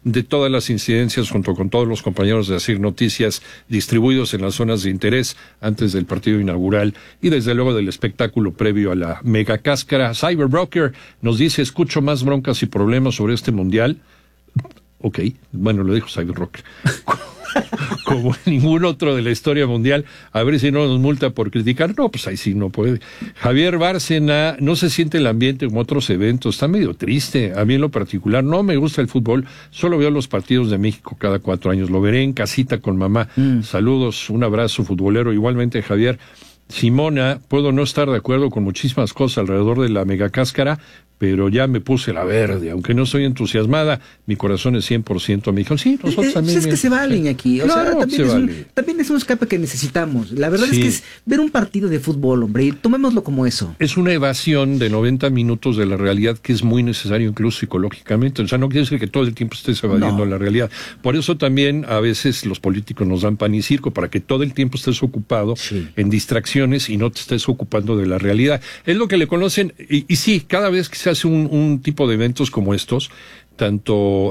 de todas las incidencias junto con todos los compañeros de Asir Noticias distribuidos en las zonas de interés antes del partido inaugural y desde luego del espectáculo previo a la mega cáscara. Cyberbroker nos dice, escucho más broncas y problemas sobre este mundial. Ok, bueno, lo dijo Cyberbroker. Como ningún otro de la historia mundial, a ver si no nos multa por criticar. No, pues ahí sí no puede. Javier Bárcena, no se siente el ambiente como otros eventos, está medio triste. A mí en lo particular no me gusta el fútbol, solo veo los partidos de México cada 4 años, lo veré en casita con mamá. Saludos, un abrazo futbolero, igualmente Javier. Simona, puedo no estar de acuerdo con muchísimas cosas alrededor de la megacáscara, pero ya me puse la verde, aunque no estoy entusiasmada, mi corazón es 100% me dijo, sí, nosotros también. Es que se valen aquí, claro, también es un escape que necesitamos. La verdad es que es ver un partido de fútbol, hombre, y tomémoslo como eso. Es una evasión de 90 minutos de la realidad que es muy necesario incluso psicológicamente, o sea, no quiere decir que todo el tiempo estés evadiendo la realidad. Por eso también a veces los políticos nos dan pan y circo, para que todo el tiempo estés ocupado en distracciones y no te estés ocupando de la realidad. Es lo que le conocen, y sí, cada vez que se hace un tipo de eventos como estos, tanto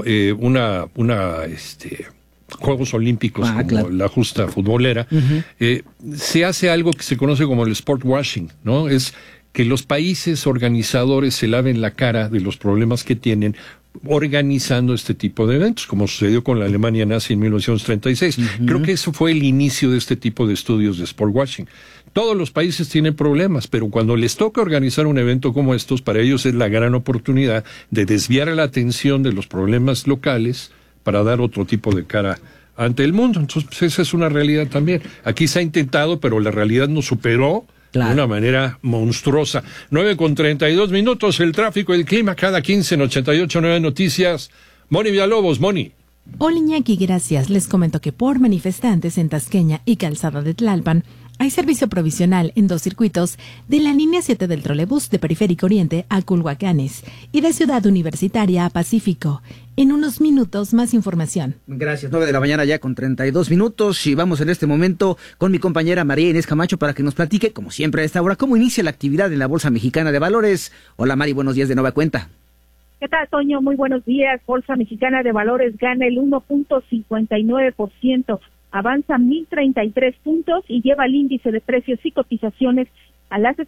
Juegos Olímpicos como la justa futbolera, se hace algo que se conoce como el sport washing, ¿no? Es que los países organizadores se laven la cara de los problemas que tienen organizando este tipo de eventos, como sucedió con la Alemania nazi en 1936. Creo que eso fue el inicio de este tipo de estudios de sport washing. Todos los países tienen problemas, pero cuando les toca organizar un evento como estos, para ellos es la gran oportunidad de desviar la atención de los problemas locales para dar otro tipo de cara ante el mundo. Entonces, pues, esa es una realidad también. Aquí se ha intentado, pero la realidad nos superó de una manera monstruosa. 9:32, el tráfico y el clima cada 15 en 88.9 Noticias. Moni Villalobos, Moni. Hola Iñaki, gracias. Les comento que por manifestantes en Tasqueña y Calzada de Tlalpan, hay servicio provisional en 2 circuitos de la línea 7 del trolebús de Periférico Oriente a Culhuacanes y de Ciudad Universitaria a Pacífico. En unos minutos, más información. Gracias, 9 de la mañana ya con 32 minutos y vamos en este momento con mi compañera María Inés Camacho para que nos platique, como siempre a esta hora, cómo inicia la actividad en la Bolsa Mexicana de Valores. Hola Mari, buenos días de nueva cuenta. ¿Qué tal, Toño? Muy buenos días. Bolsa Mexicana de Valores gana el 1.59%. Avanza 1,033 puntos y lleva el índice de precios y cotizaciones a las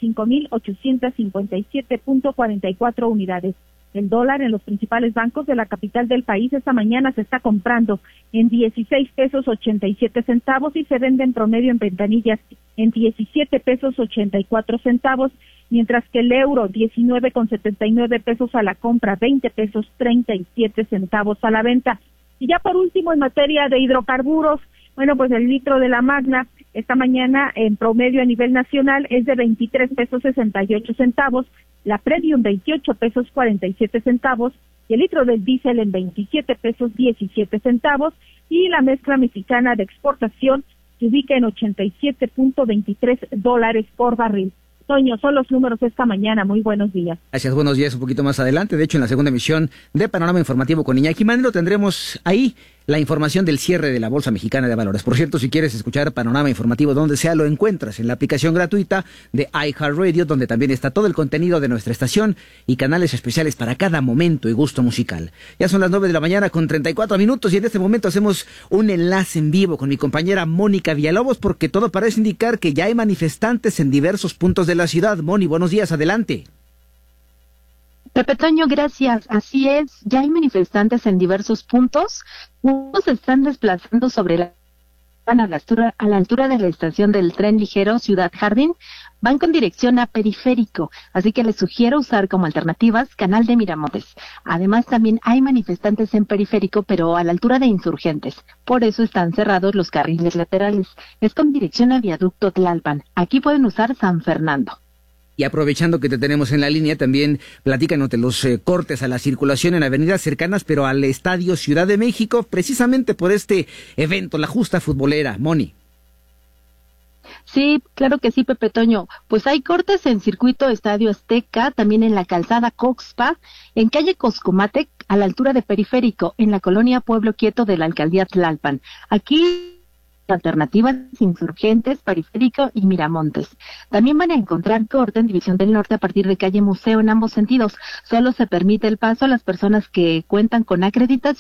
65,857.44 unidades. El dólar en los principales bancos de la capital del país esta mañana se está comprando en 16 pesos 87 centavos y se vende en promedio en ventanillas en 17 pesos 84 centavos, mientras que el euro 19,79 pesos a la compra, 20 pesos 37 centavos a la venta. Y ya por último, en materia de hidrocarburos, bueno, pues el litro de la Magna esta mañana en promedio a nivel nacional es de 23 pesos 68 centavos, la Premium 28 pesos 47 centavos, y el litro del diésel en 27 pesos 17 centavos, y la mezcla mexicana de exportación se ubica en $87.23 por barril. Toño, son los números esta mañana. Muy buenos días. Gracias, buenos días. Un poquito más adelante, de hecho, en la segunda emisión de Panorama Informativo con Iñaki Manero tendremos ahí la información del cierre de la Bolsa Mexicana de Valores. Por cierto, si quieres escuchar Panorama Informativo donde sea, lo encuentras en la aplicación gratuita de iHeartRadio, donde también está todo el contenido de nuestra estación y canales especiales para cada momento y gusto musical. Ya son las 9 de la mañana con 34 minutos y en este momento hacemos un enlace en vivo con mi compañera Mónica Villalobos porque todo parece indicar que ya hay manifestantes en diversos puntos de la ciudad. Moni, buenos días, adelante. Pepe Toño, gracias. Así es, ya hay manifestantes en diversos puntos. Unos se están desplazando a la altura de la estación del tren ligero Ciudad Jardín, van con dirección a Periférico, así que les sugiero usar como alternativas Canal de Miramontes. Además, también hay manifestantes en Periférico, pero a la altura de Insurgentes. Por eso están cerrados los carriles laterales. Es con dirección a Viaducto Tlalpan. Aquí pueden usar San Fernando. Y aprovechando que te tenemos en la línea, también platícanos de los cortes a la circulación en avenidas cercanas, pero al Estadio Ciudad de México, precisamente por este evento, la justa futbolera. Moni. Sí, claro que sí, Pepe Toño. Pues hay cortes en Circuito Estadio Azteca, también en la calzada Coxpa, en calle Coscomatec, a la altura de Periférico, en la colonia Pueblo Quieto de la alcaldía Tlalpan. Aquí alternativas Insurgentes, Periférico y Miramontes. También van a encontrar corte en División del Norte a partir de calle Museo en ambos sentidos. Solo se permite el paso a las personas que cuentan con acreditación